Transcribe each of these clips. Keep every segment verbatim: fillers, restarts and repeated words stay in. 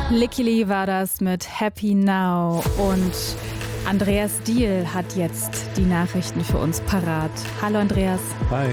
Licky Lee war das mit Happy Now und Andreas Diehl hat jetzt die Nachrichten für uns parat. Hallo Andreas. Hi.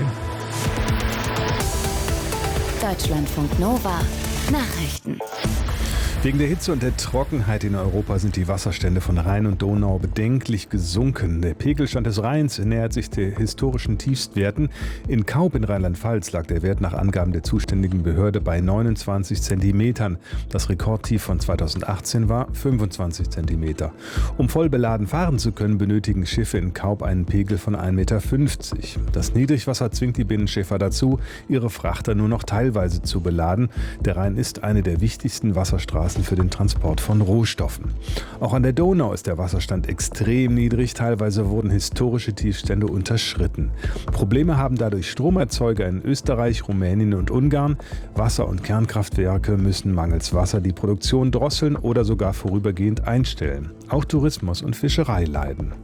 Deutschlandfunk Nova Nachrichten. Wegen der Hitze und der Trockenheit in Europa sind die Wasserstände von Rhein und Donau bedenklich gesunken. Der Pegelstand des Rheins nähert sich den historischen Tiefstwerten. In Kaub in Rheinland-Pfalz lag der Wert nach Angaben der zuständigen Behörde bei neunundzwanzig Zentimetern. Das Rekordtief von zweitausendachtzehn war fünfundzwanzig Zentimeter. Um voll beladen fahren zu können, benötigen Schiffe in Kaub einen Pegel von ein Komma fünfzig Meter. Das Niedrigwasser zwingt die Binnenschiffer dazu, ihre Frachter nur noch teilweise zu beladen. Der Rhein ist eine der wichtigsten Wasserstraßen für den Transport von Rohstoffen. Auch an der Donau ist der Wasserstand extrem niedrig. Teilweise wurden historische Tiefstände unterschritten. Probleme haben dadurch Stromerzeuger in Österreich, Rumänien und Ungarn. Wasser- und Kernkraftwerke müssen mangels Wasser die Produktion drosseln oder sogar vorübergehend einstellen. Auch Tourismus und Fischerei leiden.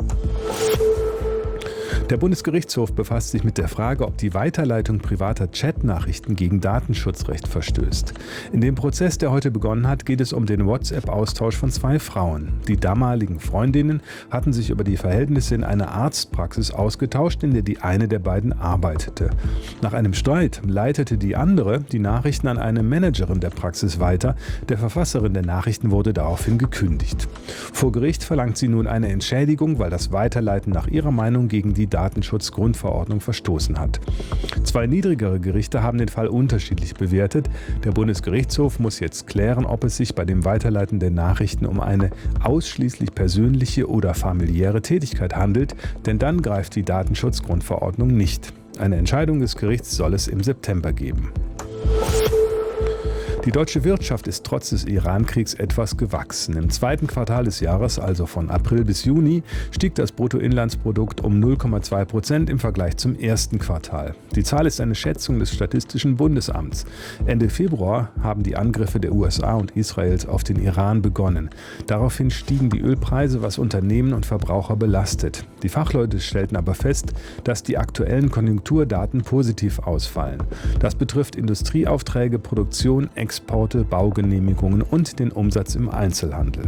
Der Bundesgerichtshof befasst sich mit der Frage, ob die Weiterleitung privater Chatnachrichten gegen Datenschutzrecht verstößt. In dem Prozess, der heute begonnen hat, geht es um den WhatsApp-Austausch von zwei Frauen. Die damaligen Freundinnen hatten sich über die Verhältnisse in einer Arztpraxis ausgetauscht, in der die eine der beiden arbeitete. Nach einem Streit leitete die andere die Nachrichten an eine Managerin der Praxis weiter. Der Verfasserin der Nachrichten wurde daraufhin gekündigt. Vor Gericht verlangt sie nun eine Entschädigung, weil das Weiterleiten nach ihrer Meinung gegen die Datenschutzgrundverordnung verstoßen hat. Zwei niedrigere Gerichte haben den Fall unterschiedlich bewertet. Der Bundesgerichtshof muss jetzt klären, ob es sich bei dem Weiterleiten der Nachrichten um eine ausschließlich persönliche oder familiäre Tätigkeit handelt, denn dann greift die Datenschutzgrundverordnung nicht. Eine Entscheidung des Gerichts soll es im September geben. Die deutsche Wirtschaft ist trotz des Iran-Kriegs etwas gewachsen. Im zweiten Quartal des Jahres, also von April bis Juni, stieg das Bruttoinlandsprodukt um null Komma zwei Prozent im Vergleich zum ersten Quartal. Die Zahl ist eine Schätzung des Statistischen Bundesamts. Ende Februar haben die Angriffe der U S A und Israels auf den Iran begonnen. Daraufhin stiegen die Ölpreise, was Unternehmen und Verbraucher belastet. Die Fachleute stellten aber fest, dass die aktuellen Konjunkturdaten positiv ausfallen. Das betrifft Industrieaufträge, Produktion, Exporte, Baugenehmigungen und den Umsatz im Einzelhandel.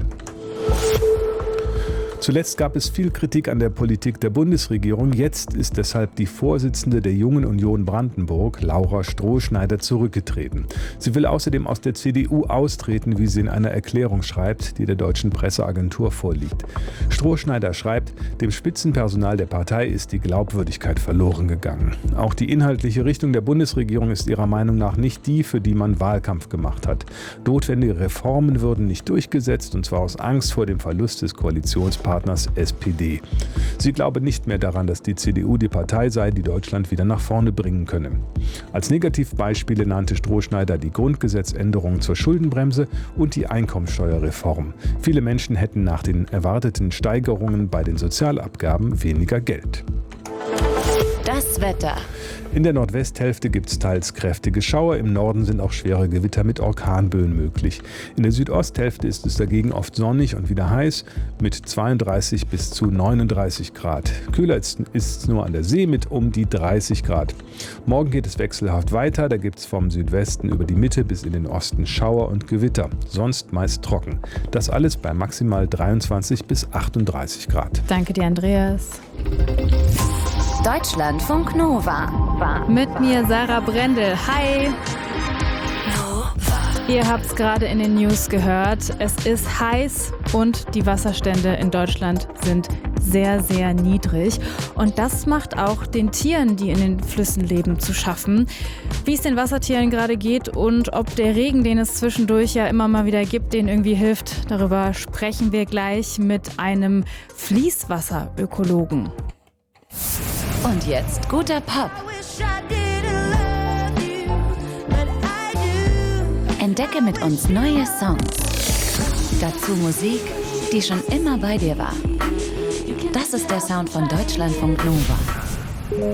Zuletzt gab es viel Kritik an der Politik der Bundesregierung. Jetzt ist deshalb die Vorsitzende der Jungen Union Brandenburg, Laura Strohschneider, zurückgetreten. Sie will außerdem aus der C D U austreten, wie sie in einer Erklärung schreibt, die der deutschen Presseagentur vorliegt. Strohschneider schreibt, dem Spitzenpersonal der Partei ist die Glaubwürdigkeit verloren gegangen. Auch die inhaltliche Richtung der Bundesregierung ist ihrer Meinung nach nicht die, für die man Wahlkampf gemacht hat. Notwendige Reformen würden nicht durchgesetzt, und zwar aus Angst vor dem Verlust des Koalitionspartners S P D. Sie glaube nicht mehr daran, dass die C D U die Partei sei, die Deutschland wieder nach vorne bringen könne. Als Negativbeispiele nannte Strohschneider die Grundgesetzänderung zur Schuldenbremse und die Einkommensteuerreform. Viele Menschen hätten nach den erwarteten Steigerungen bei den Sozialabgaben weniger Geld. Das Wetter. In der Nordwesthälfte gibt es teils kräftige Schauer, im Norden sind auch schwere Gewitter mit Orkanböen möglich. In der Südosthälfte ist es dagegen oft sonnig und wieder heiß mit zweiunddreißig bis zu neununddreißig Grad. Kühler ist es nur an der See mit um die dreißig Grad. Morgen geht es wechselhaft weiter, da gibt es vom Südwesten über die Mitte bis in den Osten Schauer und Gewitter, sonst meist trocken. Das alles bei maximal dreiundzwanzig bis achtunddreißig Grad. Danke dir, Andreas. Deutschlandfunk Nova. Mit mir Sarah Brendel. Hi! Ihr habt es gerade in den News gehört. Es ist heiß und die Wasserstände in Deutschland sind sehr, sehr niedrig. Und das macht auch den Tieren, die in den Flüssen leben, zu schaffen. Wie es den Wassertieren gerade geht und ob der Regen, den es zwischendurch ja immer mal wieder gibt, denen irgendwie hilft, darüber sprechen wir gleich mit einem Fließwasserökologen. Und jetzt guter Pop. Entdecke mit uns neue Songs. Dazu Musik, die schon immer bei dir war. Das ist der Sound von Deutschlandfunk Nova.